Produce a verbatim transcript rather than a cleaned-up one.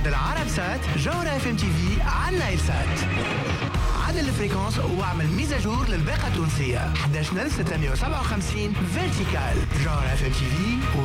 عدل عرب سات جوهرة اف ام تي في على نايل سات. عدل الفريكونس واعمل ميزاجور للباقة التونسية احد عشر ستمية وسبعة وخمسين فيرتيكال. جوهرة اف ام تي في